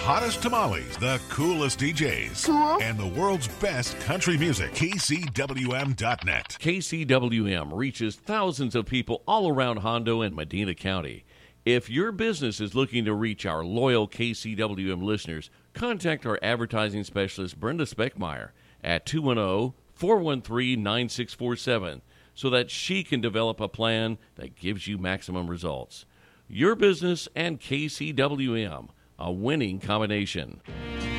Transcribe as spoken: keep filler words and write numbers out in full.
hottest tamales, the coolest D Js, Cool. and the world's best country music. K C W M dot net. K C W M reaches thousands of people all around Hondo and Medina County. If your business is looking to reach our loyal K C W M listeners, contact our advertising specialist, Brenda Speckmeyer, at two one zero, four one three, nine six four seven so that she can develop a plan that gives you maximum results. Your business and K C W M, a winning combination.